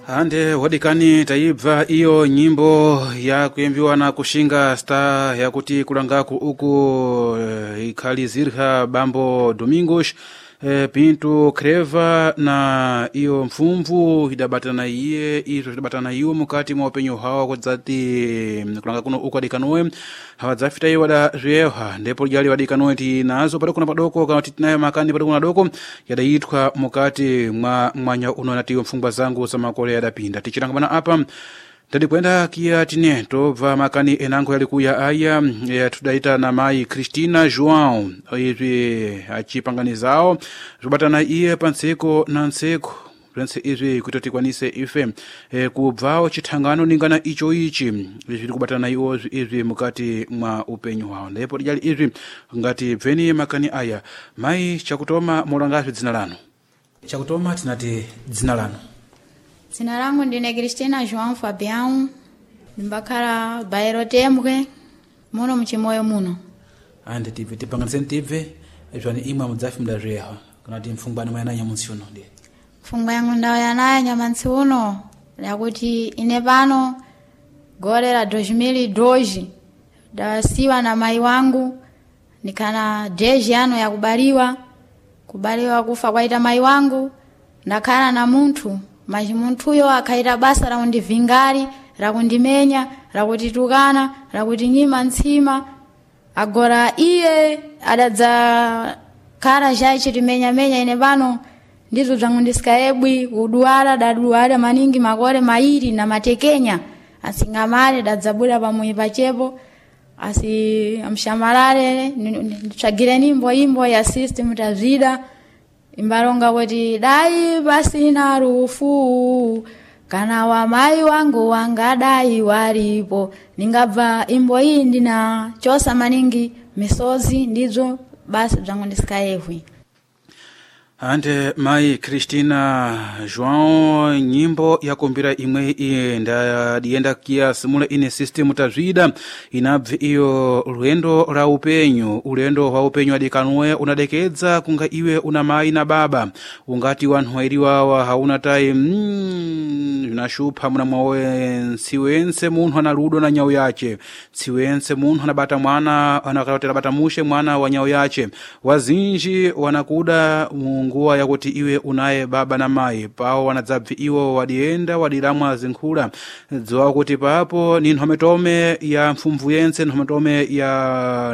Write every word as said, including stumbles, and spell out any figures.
Ande wadikani taibva iyo nyimbo ya kuimbiwa na kushinga star ya kuti kulangaku uku e, ikhalizirha Bambo Domingos e, Pinto Creva na iyo mfumvu idabatana iye izo idabatana iyo mukati mwa upenyo hawa kudzati kulanga kuno uku adikanowe hawadzafita iyo wada ryeha ndipo jali wadikanowe ti nazo pado kuna padoko kana titinayo makani pado kuna doko yadaitwa mukati mwa mwanya uno na tiyo mfungwa zangu za makole yadapinda tichirangana apa tadi kwenda kia tine tova makani enango yalikuya aya ya tudaita na mai Cristina João izi achipanganizao rubatana iye panseko na nseko prense izi kutotikwanise ife e, kubvao chitangano ningana icho ichi izi kubatana iwo izi mukati mwa upenyu wao ndipo dijali izi ngati veni makani aya mai chakutoma molangazi dzina lanu chakutoma tinati dzina lanu. Dzina langu ndine Cristina João Fabião, ndimbakhala bairo temwe muno mchimoyo muno. Ande tive tipanganiseni tive ejwani imwe mudzafi mdazveha kana ti mfungbani mwana nyamunsi uno ndi. Mfungwa yangu ndawo yanayo nyamansi uno yakuti ine pano gore la dois mil e dois dasiwa na mai wangu nikana deji ano ya kubaliwa kubaliwa kufa kwaita mai wangu ndakhala na munthu maji munthu yo akaita basa la undivingari la kundimenya la kutitukana la kutinyima ntsima agora iye adadza kara jai chitimenya menya ine pano ndizo zangu ndiskaebwi uduara daduara maningi magore mairi na matekenya asingamale dadzabula pamwe pachepo asi amshamalale nchagire nimbo imbo ya system tazida imbalonga kuti dai pasina rufu kana wa mai wangu wangadai walipo ningabva imbo hii ndina chosa maningi misozi ndizo basi zangu ndiskaevwi. Ante mai Cristina João nyimbo ya kumbira imwe iye nda dienda kia simula ine system tazwida inabvi iyo ulendo la upenyu ulendo wa upenyu adikanwe unadekedza kunga iwe una mai na baba ungati wanhu wairiwawa hauna tai mm, unashupha muna mwawe nsiwense munhu analudo na nyau yache nsiwense munhu anabata mwana anakarotela bata mushe mwana wa nyau yache wazinji wanakuda nguwa ya kuti iwe unaye baba na mai pao wanadzabvi iwo wadienda wadiramwa zinkhula dziwa kuti papo ni nhometome ya mfumvu yense nhometome ya